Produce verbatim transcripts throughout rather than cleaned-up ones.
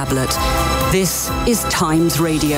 Tablet. This is Times Radio.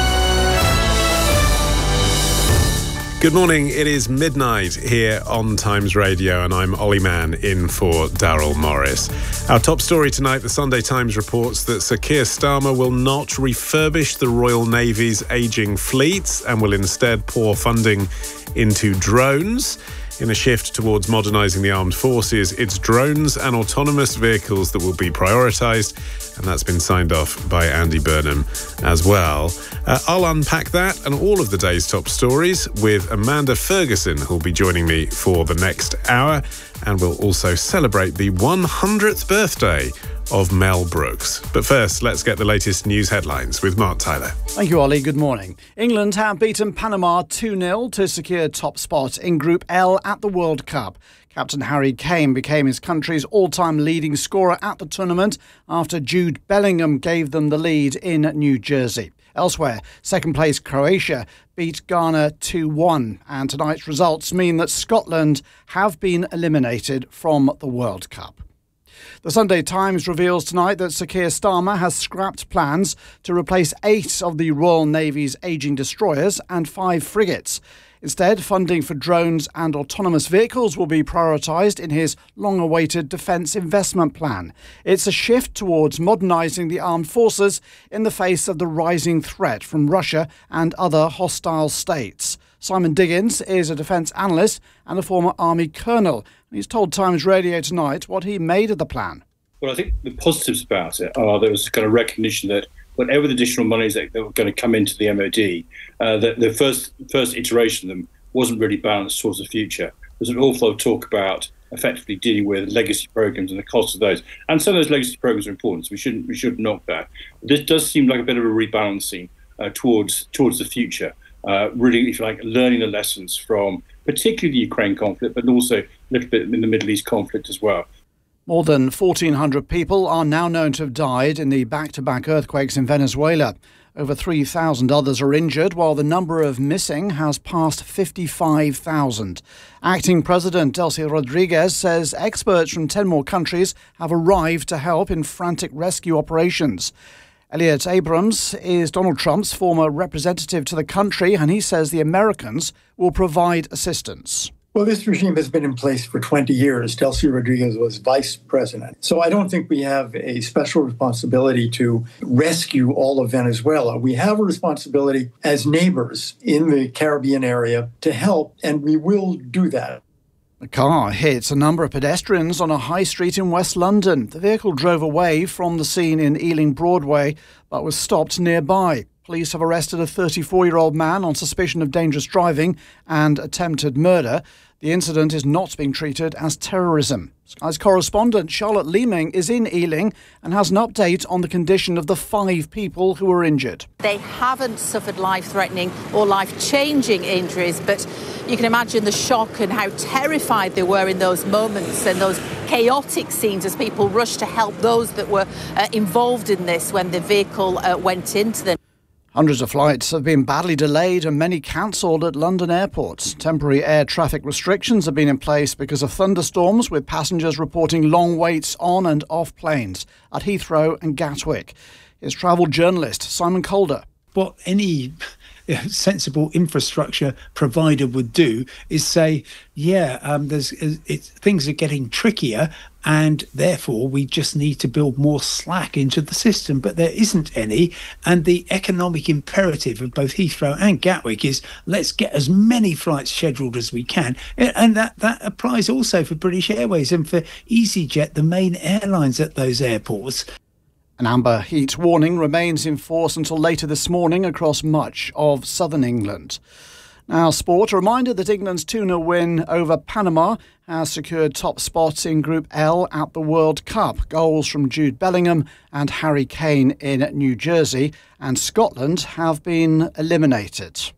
Good morning, it is midnight here on Times Radio and I'm Ollie Mann in for Daryl Morris. Our top story tonight, the Sunday Times reports that Sir Keir Starmer will not refurbish the Royal Navy's ageing fleets and will instead pour funding into drones. In a shift towards modernising the armed forces, it's drones and autonomous vehicles that will be prioritised, and that's been signed off by Andy Burnham as well. Uh, I'll unpack that and all of the day's top stories with Amanda Ferguson, who'll be joining me for the next hour, and we'll also celebrate the one hundredth birthday of Mel Brooks. But first, let's get the latest news headlines with Mark Tyler. Thank you, Ollie. Good morning. England have beaten Panama two nil to secure top spot in Group L at the World Cup. Captain Harry Kane became his country's all-time leading scorer at the tournament after Jude Bellingham gave them the lead in New Jersey. Elsewhere, second-place Croatia beat Ghana two one, and tonight's results mean that Scotland have been eliminated from the World Cup. The Sunday Times reveals tonight that Sir Keir Starmer has scrapped plans to replace eight of the Royal Navy's ageing destroyers and five frigates. Instead, funding for drones and autonomous vehicles will be prioritised in his long-awaited defence investment plan. It's a shift towards modernising the armed forces in the face of the rising threat from Russia and other hostile states. Simon Diggins is a defence analyst and a former army colonel. He's told Times Radio tonight what he made of the plan. Well, I think the positives about it are there was kind of recognition that whatever the additional monies that, that were going to come into the M O D, uh, the, the first first iteration of them wasn't really balanced towards the future. There's an awful lot of talk about effectively dealing with legacy programs and the cost of those. And some of those legacy programs are important, so we shouldn't we shouldn't knock that. This does seem like a bit of a rebalancing uh, towards towards the future. Uh, really, if you like, learning the lessons from particularly the Ukraine conflict, but also a little bit in the Middle East conflict as well. More than fourteen hundred people are now known to have died in the back-to-back earthquakes in Venezuela. Over three thousand others are injured, while the number of missing has passed fifty-five thousand. Acting President Delcy Rodriguez says experts from ten more countries have arrived to help in frantic rescue operations. Elliot Abrams is Donald Trump's former representative to the country, and he says the Americans will provide assistance. Well, this regime has been in place for twenty years. Delcy Rodriguez was vice president. So I don't think we have a special responsibility to rescue all of Venezuela. We have a responsibility as neighbors in the Caribbean area to help, and we will do that. The car hit a number of pedestrians on a high street in West London. The vehicle drove away from the scene in Ealing Broadway, but was stopped nearby. Police have arrested a thirty-four-year-old man on suspicion of dangerous driving and attempted murder. The incident is not being treated as terrorism. Sky's correspondent Charlotte Leeming is in Ealing and has an update on the condition of the five people who were injured. They haven't suffered life-threatening or life-changing injuries, but you can imagine the shock and how terrified they were in those moments and those chaotic scenes as people rushed to help those that were uh, involved in this when the vehicle uh, went into them. Hundreds of flights have been badly delayed and many cancelled at London airports. Temporary air traffic restrictions have been in place because of thunderstorms, with passengers reporting long waits on and off planes at Heathrow and Gatwick. Here's travel journalist Simon Calder. What any sensible infrastructure provider would do is say, yeah, um, there's it's, things are getting trickier and therefore we just need to build more slack into the system. But there isn't any. And the economic imperative of both Heathrow and Gatwick is let's get as many flights scheduled as we can. And that, that applies also for British Airways and for EasyJet, the main airlines at those airports. An amber heat warning remains in force until later this morning across much of southern England. Now, sport. A reminder that England's two nil win over Panama has secured top spots in Group L at the World Cup. Goals from Jude Bellingham and Harry Kane in New Jersey, and Scotland have been eliminated.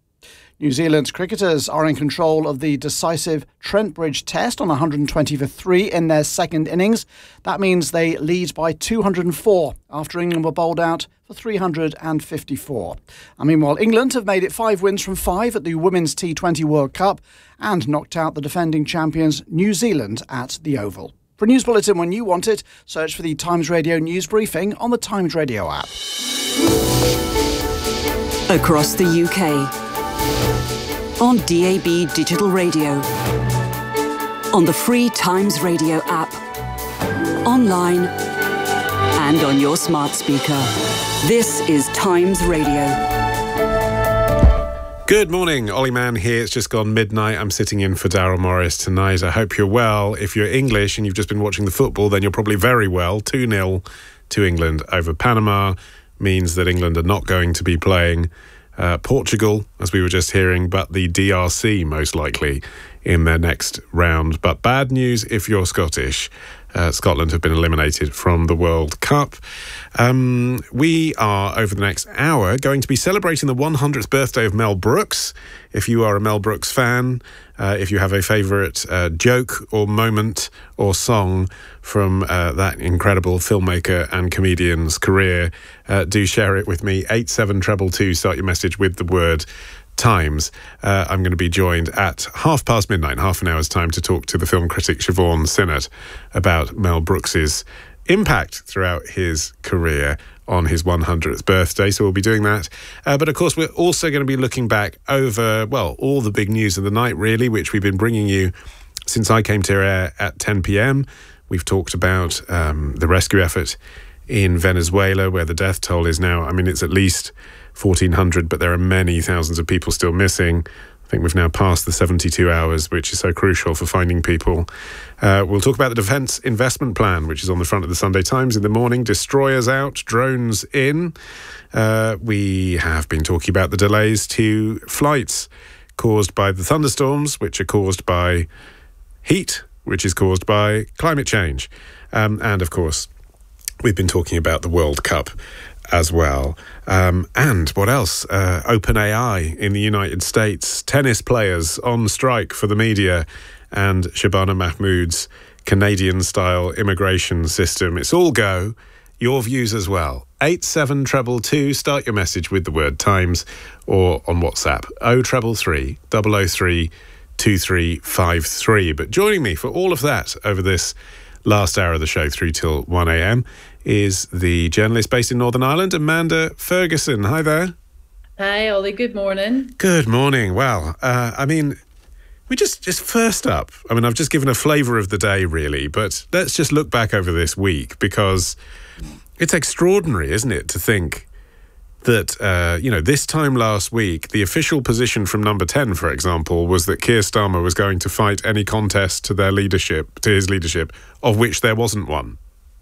New Zealand's cricketers are in control of the decisive Trent Bridge Test on one hundred twenty for three in their second innings. That means they lead by two hundred four after England were bowled out for three hundred fifty-four. And meanwhile, England have made it five wins from five at the Women's T twenty World Cup and knocked out the defending champions New Zealand at the Oval. For a news bulletin when you want it, search for the Times Radio News Briefing on the Times Radio app. Across the U K. On D A B Digital Radio. On the free Times Radio app. Online. And on your smart speaker. This is Times Radio. Good morning, Ollie Mann here. It's just gone midnight. I'm sitting in for Daryl Morris tonight. I hope you're well. If you're English and you've just been watching the football, then you're probably very well. two nil to England over Panama means that England are not going to be playing uh, Portugal, as we were just hearing, but the D R C most likely in their next round. But bad news if you're Scottish. Uh, Scotland have been eliminated from the World Cup. Um, we are, over the next hour, going to be celebrating the one hundredth birthday of Mel Brooks. If you are a Mel Brooks fan, uh, if you have a favourite uh, joke or moment or song from uh, that incredible filmmaker and comedian's career, uh, do share it with me. eight seven two two two, start your message with the word Times. Uh, I'm going to be joined at half past midnight, half an hour's time, to talk to the film critic Siobhan Sinnott about Mel Brooks's impact throughout his career on his one hundredth birthday. So we'll be doing that. Uh, but of course, we're also going to be looking back over, well, all the big news of the night, really, which we've been bringing you since I came to air at ten p.m. We've talked about um, the rescue effort in Venezuela, where the death toll is now, I mean, it's at least fourteen hundred, but there are many thousands of people still missing. I think we've now passed the seventy-two hours, which is so crucial for finding people. Uh, we'll talk about the Defence Investment Plan, which is on the front of the Sunday Times in the morning. Destroyers out, drones in. Uh, we have been talking about the delays to flights caused by the thunderstorms, which are caused by heat, which is caused by climate change. Um, and, of course, we've been talking about the World Cup as well. Um, and what else? Uh, OpenAI in the United States, tennis players on strike for the media, and Shabana Mahmood's Canadian-style immigration system. It's all go. Your views as well. eight seven two two two, start your message with the word Times, or on WhatsApp, oh three three, double oh three, two three five three. But joining me for all of that over this last hour of the show through till one a.m. is the journalist based in Northern Ireland, Amanda Ferguson. Hi there. Hi, Ollie. Good morning. Good morning. Well, uh, I mean, we just, just first up, I mean, I've just given a flavour of the day, really, but let's just look back over this week, because it's extraordinary, isn't it, to think that, uh, you know, this time last week, the official position from Number ten, for example, was that Keir Starmer was going to fight any contest to their leadership, to his leadership, of which there wasn't one.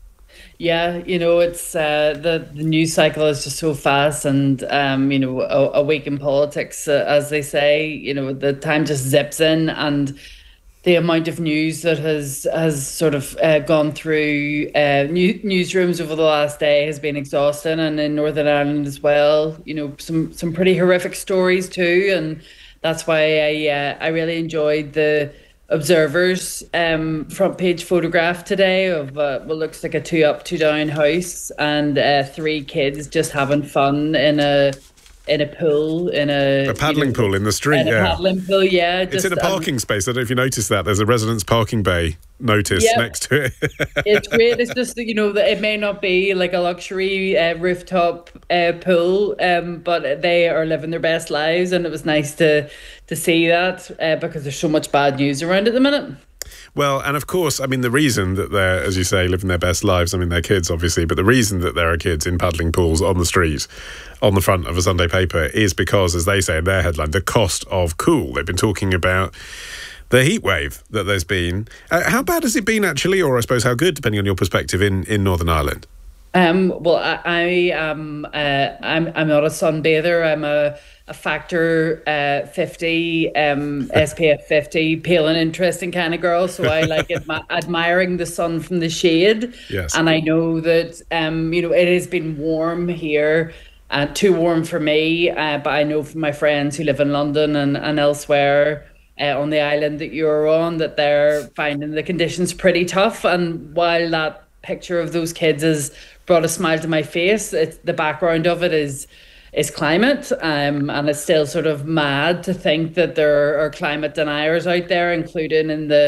Yeah, you know, it's uh, the, the news cycle is just so fast, and, um, you know, a, a week in politics, uh, as they say, you know, the time just zips in, and the amount of news that has has sort of uh, gone through uh, new, newsrooms over the last day has been exhausting, and in Northern Ireland as well, you know, some some pretty horrific stories too, and that's why I uh, I really enjoyed the Observer's um, front page photograph today of uh, what looks like a two up, two down house, and uh, three kids just having fun in a in a pool, in a... A paddling you know, pool in the street, in yeah. a paddling pool, yeah. Just, it's in a parking um, space. I don't know if you noticed that. There's a residence parking bay notice yeah, next to it. It's great. It's just, you know, that it may not be like a luxury uh, rooftop uh, pool, um, but they are living their best lives, and it was nice to, to see that uh, because there's so much bad news around at the minute. Well, and of course, I mean, the reason that they're, as you say, living their best lives, I mean, they're kids, obviously, but the reason that there are kids in paddling pools on the street on the front of a Sunday paper is because, as they say in their headline, the cost of cool. They've been talking about the heat wave that there's been. Uh, how bad has it been, actually, or I suppose how good, depending on your perspective, in, in Northern Ireland? Um, well, I, I am uh, I'm I'm not a sunbather. I'm a a factor uh, fifty, um, S P F fifty, pale and interesting kind of girl. So I like admi- admiring the sun from the shade. Yes. And I know that um, you know, it has been warm here, uh, too warm for me. Uh, but I know from my friends who live in London and and elsewhere uh, on the island that you're on, that they're finding the conditions pretty tough. And while that picture of those kids is brought a smile to my face, it's the background of it is is climate, um, and it's still sort of mad to think that there are climate deniers out there, including in the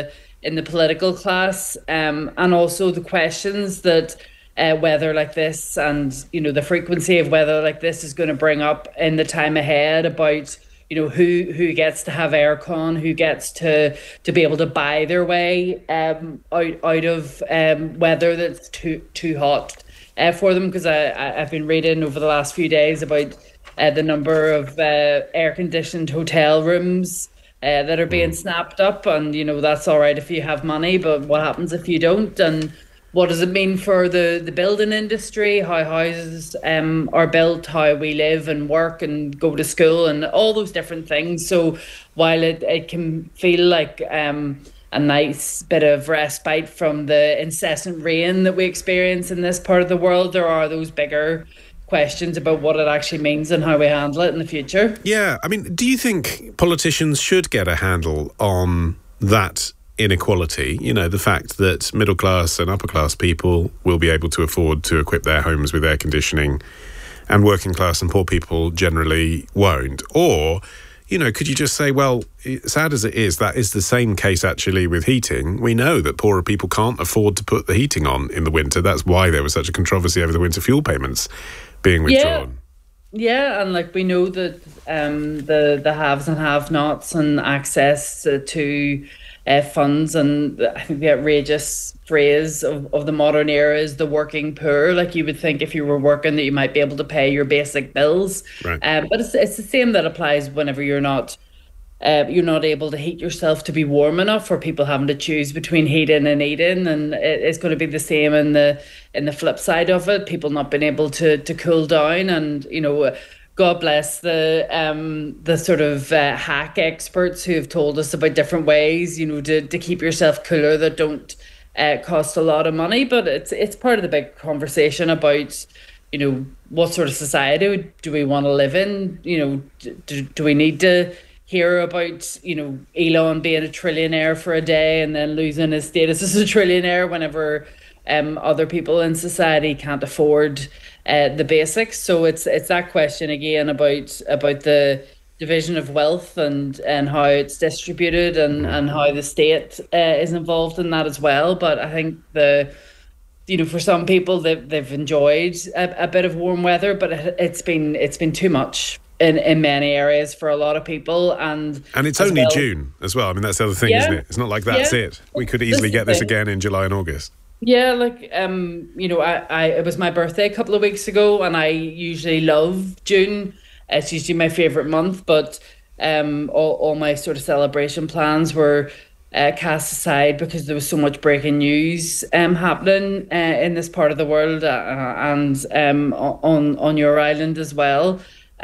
in the political class, um, and also the questions that uh, weather like this and, you know, the frequency of weather like this is going to bring up in the time ahead about, you know, who who gets to have aircon, who gets to to be able to buy their way um, out out of um, weather that's too too hot uh, for them. Because I, I I've been reading over the last few days about uh, the number of uh, air conditioned hotel rooms uh, that are being snapped up, and you know that's all right if you have money, but what happens if you don't? And what does it mean for the, the building industry, how houses um, are built, how we live and work and go to school and all those different things. So while it, it can feel like um, a nice bit of respite from the incessant rain that we experience in this part of the world, there are those bigger questions about what it actually means and how we handle it in the future. Yeah, I mean, do you think politicians should get a handle on that inequality, you know, the fact that middle class and upper class people will be able to afford to equip their homes with air conditioning and working class and poor people generally won't? Or, you know, could you just say, well, sad as it is, that is the same case actually with heating. We know that poorer people can't afford to put the heating on in the winter. That's why there was such a controversy over the winter fuel payments being withdrawn. Yeah, yeah, and like we know that um, the, the haves and have-nots and access uh, to Uh, funds, and I think the outrageous phrase of, of the modern era is the working poor. Like you would think if you were working that you might be able to pay your basic bills, right. um, but it's it's the same that applies whenever you're not uh, you're not able to heat yourself to be warm enough, or people having to choose between heating and eating, and it, it's going to be the same in the in the flip side of it. People not being able to to cool down, and you know. God bless the um, the sort of uh, hack experts who have told us about different ways, you know, to, to keep yourself cooler that don't uh, cost a lot of money. But it's it's part of the big conversation about, you know, what sort of society do we want to live in? You know, do, do we need to hear about, you know, Elon being a trillionaire for a day and then losing his status as a trillionaire whenever um, other people in society can't afford Uh, the basics? So it's it's that question again about about the division of wealth and and how it's distributed and and how the state uh, is involved in that as well. But I think the you know for some people they've they've enjoyed a, a bit of warm weather, but it, it's been it's been too much in in many areas for a lot of people. And and it's only well, June as well. I mean, that's the other thing, yeah, isn't it? It's not like that's yeah. it. We could easily This get this thing. again in July and August. Yeah, like, um, you know, I, I it was my birthday a couple of weeks ago, and I usually love June. It's usually my favourite month, but um, all, all my sort of celebration plans were uh, cast aside because there was so much breaking news um, happening uh, in this part of the world uh, and um, on on your island as well.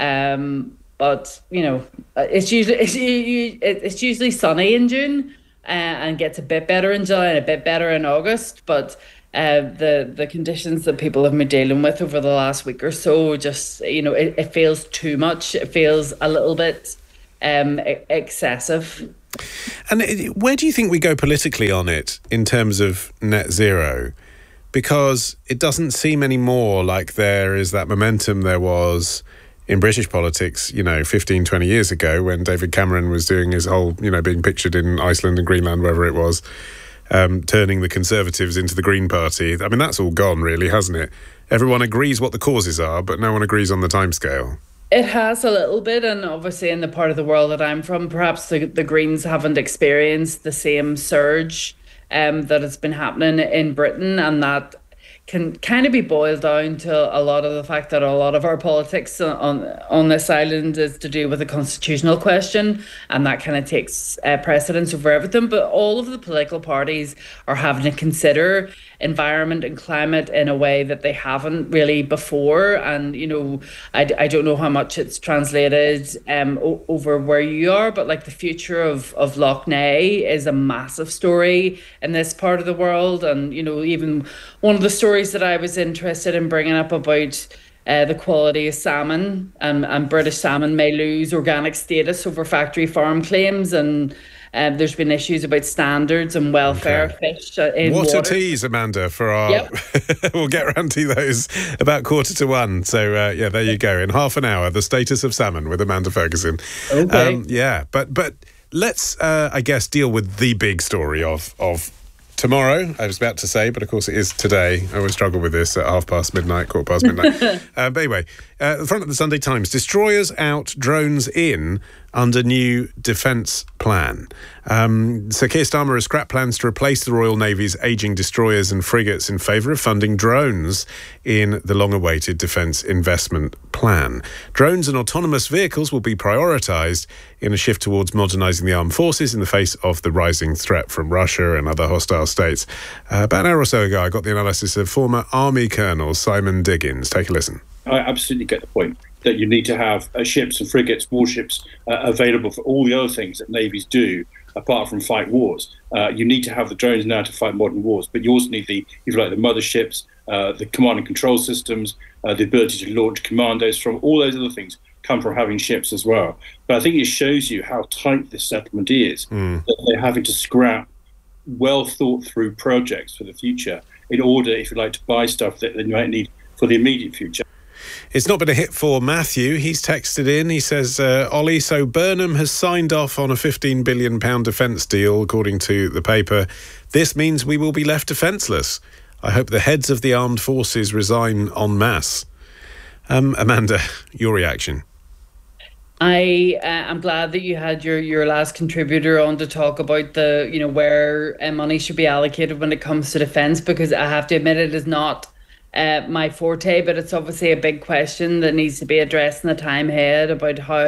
Um, but, you know, it's usually it's, it's usually sunny in June. Uh, and gets a bit better in July and a bit better in August, but uh, the the conditions that people have been dealing with over the last week or so, just you know, it, it feels too much. It feels a little bit um, excessive. And where do you think we go politically on it in terms of net zero? Because it doesn't seem anymore like there is that momentum there was in British politics, you know, fifteen, twenty years ago when David Cameron was doing his whole, you know, being pictured in Iceland and Greenland, wherever it was, um, turning the Conservatives into the Green Party. I mean, that's all gone, really, hasn't it? Everyone agrees what the causes are, but no one agrees on the timescale. It has a little bit, and obviously in the part of the world that I'm from, perhaps the, the Greens haven't experienced the same surge um, that has been happening in Britain, and that can kind of be boiled down to a lot of the fact that a lot of our politics on on this island is to do with a constitutional question, and that kind of takes uh, precedence over everything. But all of the political parties are having to consider environment and climate in a way that they haven't really before. And, you know, I, I don't know how much it's translated um, o- over where you are, but like the future of, of Lough Neagh is a massive story in this part of the world. And, you know, even one of the stories that I was interested in bringing up about uh, the quality of salmon and, and British salmon may lose organic status over factory farm claims, and Um, there's been issues about standards and welfare Okay. of fish uh, in What water. a tease, Amanda, for our... Yep. We'll get around to those about quarter to one. So, uh, yeah, there you go. In half an hour, the status of salmon with Amanda Ferguson. Okay. Um, yeah, but but let's, uh, I guess, deal with the big story of of tomorrow. I was about to say, but of course it is today. I always struggle with this at half past midnight, quarter past midnight. uh, but anyway, uh, the front of the Sunday Times: destroyers out, drones in under new defence plan. Um, Sir Keir Starmer has scrapped plans to replace the Royal Navy's ageing destroyers and frigates in favour of funding drones in the long-awaited defence investment plan. Drones and autonomous vehicles will be prioritised in a shift towards modernising the armed forces in the face of the rising threat from Russia and other hostile states. Uh, about an hour or so ago, I got the analysis of former Army Colonel Simon Diggins. Take a listen. I absolutely get the point that you need to have uh, ships and frigates, warships uh, available for all the other things that navies do, apart from fight wars. Uh, you need to have the drones now to fight modern wars, but you also need the, if you like, the motherships, uh, the command and control systems, uh, the ability to launch commandos from all those other things come from having ships as well. But I think it shows you how tight this settlement is, mm. that they're having to scrap well thought through projects for the future in order, if you like, to buy stuff that they might need for the immediate future. It's not been a hit for Matthew. He's texted in. He says, uh, Ollie, so Burnham has signed off on a fifteen billion pounds defence deal, according to the paper. This means we will be left defenceless. I hope the heads of the armed forces resign en masse. Um, Amanda, your reaction? I uh, am glad that you had your, your last contributor on to talk about the, you know, where uh, money should be allocated when it comes to defence, because I have to admit it is not Uh, my forte, but it's obviously a big question that needs to be addressed in the time ahead about how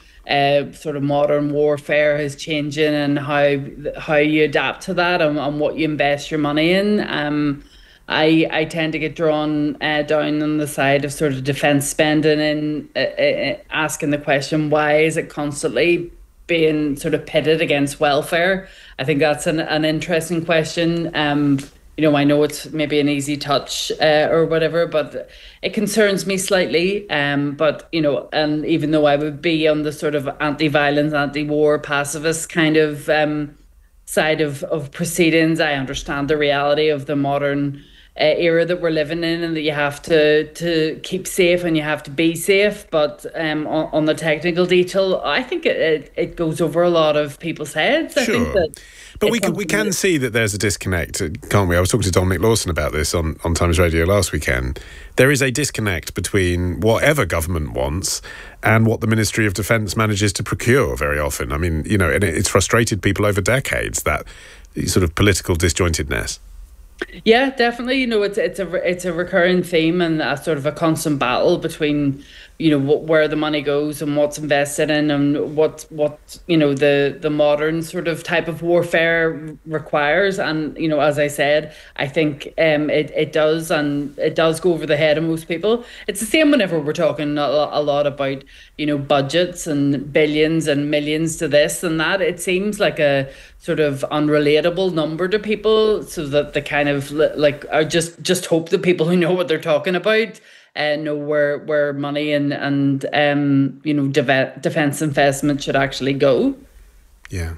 uh, sort of modern warfare is changing and how how you adapt to that and, and what you invest your money in. Um, I I tend to get drawn uh, down on the side of sort of defence spending and uh, uh, asking the question, why is it constantly being sort of pitted against welfare? I think that's an, an interesting question. Um, You know, I know it's maybe an easy touch uh, or whatever, but it concerns me slightly. Um, but, you know, and even though I would be on the sort of anti-violence, anti-war, pacifist kind of um, side of, of proceedings, I understand the reality of the modern uh, era that we're living in, and that you have to to keep safe and you have to be safe. But um, on, on the technical detail, I think it, it, it goes over a lot of people's heads. Sure. I think that But we can, we can see that there's a disconnect, can't we? I was talking to Dominic Lawson about this on, on Times Radio last weekend. There is a disconnect between whatever government wants and what the Ministry of Defence manages to procure very often. I mean, you know, and it's frustrated people over decades, that sort of political disjointedness. Yeah, definitely. You know, it's it's a it's a recurring theme and a sort of a constant battle between, you know, what, where the money goes and what's invested in, and what what you know the the modern sort of type of warfare requires. And you know, as I said, I think um it it does, and it does go over the head of most people. It's the same whenever we're talking a, a lot about, you know, budgets and billions and millions to this and that. It seems like a sort of unrelatable number to people, so that the kind of like I just just hope that people who know what they're talking about uh, know where where money and and um you know de- defense investment should actually go. Yeah.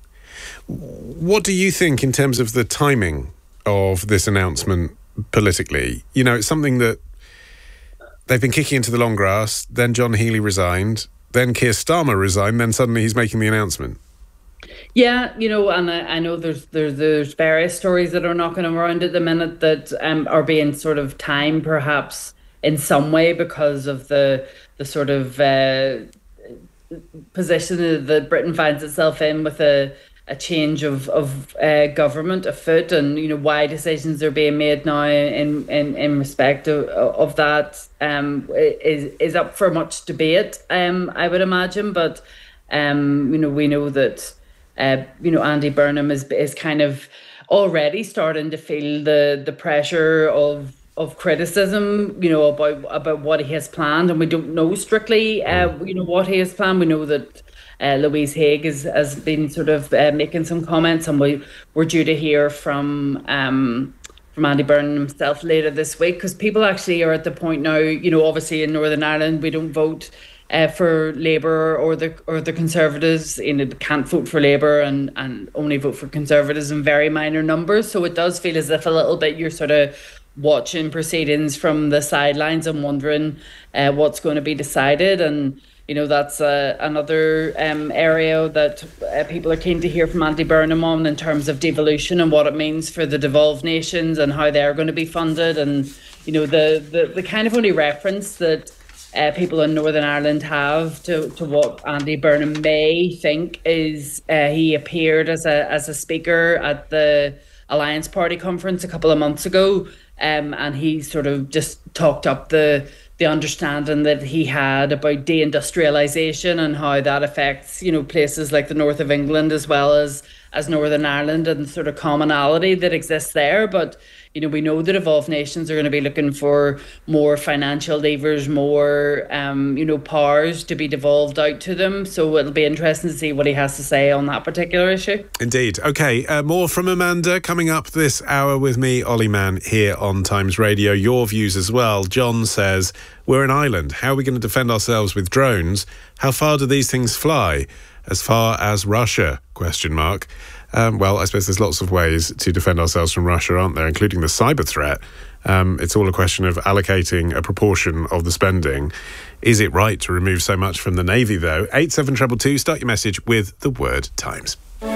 What do you think in terms of the timing of this announcement politically? You know, it's something that they've been kicking into the long grass. Then John Healey resigned. Then Keir Starmer resigned. Then suddenly he's making the announcement. Yeah, you know, and I, I know there's there's there's various stories that are knocking around at the minute that um are being sort of timed perhaps in some way because of the the sort of uh, position that Britain finds itself in with a a change of of uh, government afoot, and you know why decisions are being made now in in in respect of of that um is is up for much debate. Um, I would imagine, but um, you know, we know that. Uh, you know, Andy Burnham is is kind of already starting to feel the the pressure of of criticism, you know, about about what he has planned, and we don't know strictly, uh, you know, what he has planned. We know that uh, Louise Haig has has been sort of uh, making some comments, and we we're due to hear from um from Andy Burnham himself later this week, because people actually are at the point now, you know, obviously in Northern Ireland we don't vote Uh, for Labour or the or the Conservatives. You know, can't vote for Labour and, and only vote for Conservatives in very minor numbers. So it does feel as if a little bit you're sort of watching proceedings from the sidelines and wondering uh, what's going to be decided. And you know, that's uh, another um, area that uh, people are keen to hear from Andy Burnham on, in terms of devolution and what it means for the devolved nations and how they're going to be funded. And, you know, the, the, the kind of only reference that uh, people in Northern Ireland have to, to what Andy Burnham may think is uh, he appeared as a as a speaker at the Alliance Party conference a couple of months ago, um, and he sort of just talked up the the understanding that he had about deindustrialisation and how that affects, you know, places like the north of England as well as as Northern Ireland, and sort of commonality that exists there. But you know, we know that evolved nations are going to be looking for more financial levers, more, um, you know, powers to be devolved out to them. So it'll be interesting to see what he has to say on that particular issue. Indeed. OK, uh, more from Amanda coming up this hour with me, Ollie Mann, here on Times Radio. Your views as well. John says, we're an island. How are we going to defend ourselves with drones? How far do these things fly? As far as Russia? Question mark. Um, well, I suppose there's lots of ways to defend ourselves from Russia, aren't there, including the cyber threat. Um, it's all a question of allocating a proportion of the spending. Is it right to remove so much from the Navy, though? eight seven two two two, start your message with the word Times.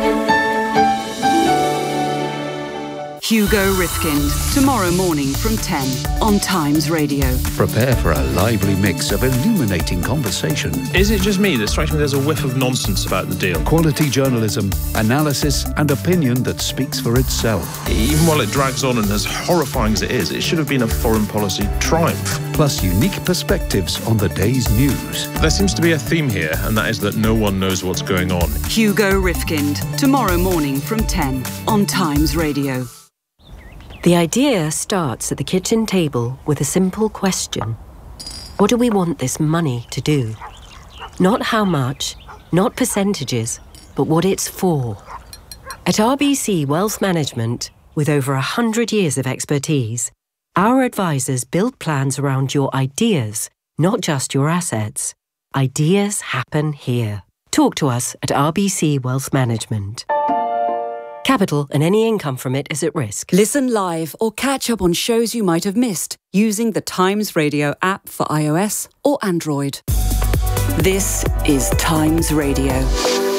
Hugo Rifkind, tomorrow morning from ten on Times Radio. Prepare for a lively mix of illuminating conversation. Is it just me that strikes me there's a whiff of nonsense about the deal? Quality journalism, analysis and opinion that speaks for itself. Even while it drags on and as horrifying as it is, it should have been a foreign policy triumph. Plus unique perspectives on the day's news. There seems to be a theme here, and that is that no one knows what's going on. Hugo Rifkind, tomorrow morning from ten on Times Radio. The idea starts at the kitchen table with a simple question. What do we want this money to do? Not how much, not percentages, but what it's for. At R B C Wealth Management, with over one hundred years of expertise, our advisors build plans around your ideas, not just your assets. Ideas happen here. Talk to us at R B C Wealth Management. Capital and any income from it is at risk. Listen live or catch up on shows you might have missed using the Times Radio app for iOS or Android. This is Times Radio.